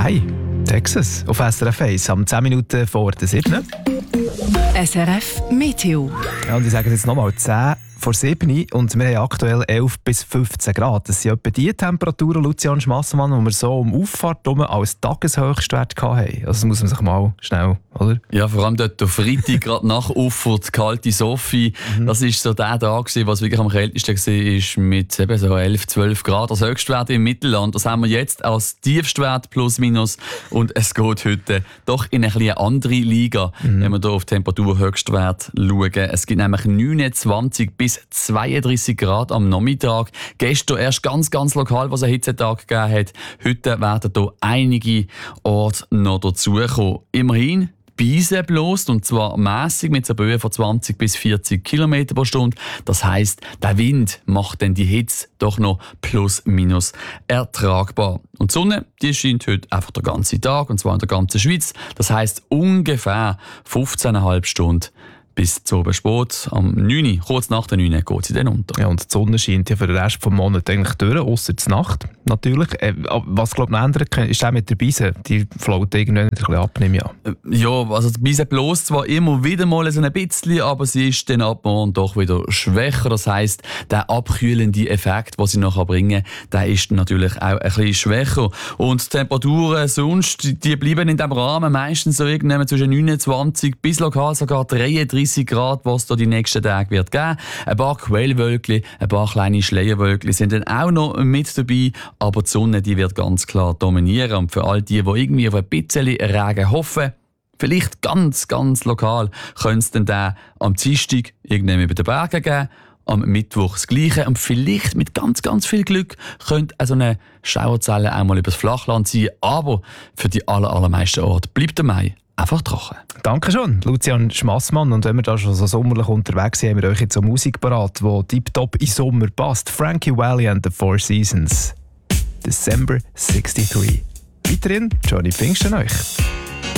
Hi, Texas auf SRF 1, am 10 Minuten vor der 7. SRF Meteo. Ja, und ich sage es jetzt nochmal, 10 vor 7 und wir haben aktuell 11 bis 15 Grad. Das sind etwa die Temperaturen, Lucian Schmassemann, die wir so um Auffahrt als Tageshöchstwert hatten. Also das muss man sich mal schnell, oder? Ja, vor allem dort am Freitag, gerade nach Auffahrt, kalte Sophie. Das war so der Tag, was wirklich am kältesten war, mit eben so 11, 12 Grad. als Höchstwert im Mittelland. Das haben wir jetzt als Tiefstwert plus minus. Und es geht heute doch in eine etwas andere Liga, wenn wir hier auf Temperaturhöchstwert schauen. Es gibt nämlich 29 bis 32 Grad am Nachmittag. Gestern erst ganz lokal, was einen Hitzetag gegeben hat. Heute werden hier einige Orte noch dazukommen. Immerhin, die Beise bläst, und zwar mässig mit einer Böe von 20 bis 40 km pro Stunde. Das heisst, der Wind macht dann die Hitze doch noch plus minus ertragbar. Und die Sonne, die scheint heute einfach den ganzen Tag, und zwar in der ganzen Schweiz. Das heisst ungefähr 15,5 Stunden. Bis zu spät, am 9, kurz nach der 9, geht sie dann unter. Ja, und die Sonne scheint ja für den Rest des Monats eigentlich durch, ausser die Nacht natürlich. Was glaube ich noch ändert, ist auch mit der Beise. Die float irgendwann wieder ein bisschen ab, nehme ich an. Ja, also die Beise bläst zwar immer wieder mal so ein bisschen, aber sie ist dann ab morgen doch wieder schwächer. Das heisst, der abkühlende Effekt, den sie nachher bringen, der ist natürlich auch ein bisschen schwächer. Und die Temperaturen sonst, die bleiben in diesem Rahmen meistens so irgendwann zwischen 29 bis lokal sogar 33 Grad, was da die nächsten Tage wird geben. Ein paar Quellwölkchen, ein paar kleine Schleierwölkchen sind dann auch noch mit dabei, aber die Sonne, die wird ganz klar dominieren. Und für all die irgendwie auf ein bisschen Regen hoffen, vielleicht ganz lokal, könnte es dann am Dienstag irgendwann über den Bergen geben, am Mittwoch das Gleiche, und vielleicht mit ganz viel Glück könnte so eine Schauerzelle auch mal übers Flachland ziehen, aber für die allermeisten Orte bleibt der Mai einfach trocken. Danke schon, Lucian Schmassmann. Und wenn wir da schon so sommerlich unterwegs sind, haben wir euch jetzt eine Musik parat, die tiptop in Sommer passt. Frankie Valli and the Four Seasons. December 63. Weiterhin Johnny Pfingsten euch.